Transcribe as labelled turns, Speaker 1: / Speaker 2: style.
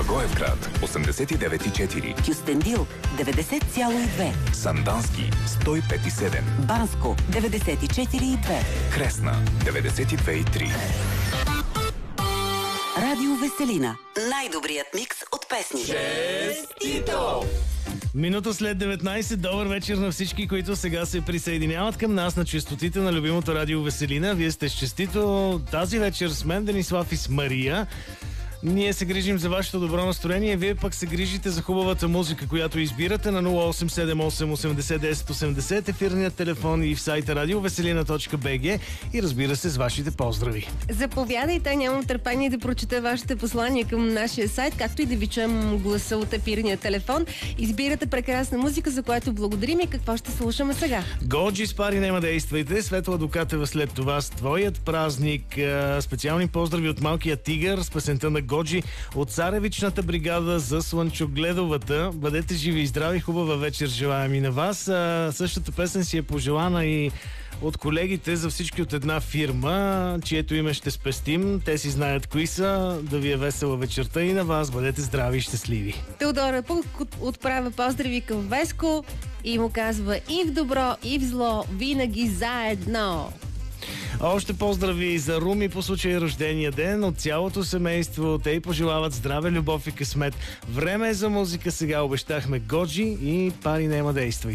Speaker 1: Благоевград 89,4,
Speaker 2: Кюстендил 90,2,
Speaker 1: Сандански 105,7,
Speaker 2: Банско 94,2,
Speaker 1: Кресна 92,3.
Speaker 2: Радио Веселина. Най-добрият микс от песни.
Speaker 3: Честито!
Speaker 4: Минута след 19. Добър вечер на всички, които сега се присъединяват към нас на честотите на любимото радио Веселина. Вие сте с Честито. Тази вечер с мен, Денислав и с Мария. Ние се грижим за вашето добро настроение, вие пък се грижите за хубавата музика, която избирате на 0878 80 10 80, ефирният телефон и в сайта radioveselina.bg и разбира се с вашите поздрави.
Speaker 5: Заповядайте, нямам търпение да прочета вашите послания към нашия сайт, както и да ви чуем гласа от ефирния телефон. Избирате прекрасна музика, за която благодарим и какво ще слушаме сега.
Speaker 4: Годжи с пари няма действайте, Светла Докатева след това с твоят празник. Специални поздрави от Малкия тигър с песента на Годжи от Царевичната бригада за Слънчогледовата. Бъдете живи и здрави, хубава вечер желаем и на вас. Същата песен си е пожелана и от колегите за всички от една фирма, чието име ще спестим. Те си знаят кои са. Да ви е весела вечерта и на вас. Бъдете здрави и щастливи.
Speaker 5: Теодора Пук отправя поздрави към Веско и му казва: и в добро, и в зло, винаги заедно.
Speaker 4: Още поздрави за Руми по случай рождения ден от цялото семейство. Те й пожелават здраве, любов и късмет. Време е за музика сега. Обещахме Годжи и пари няма действайте.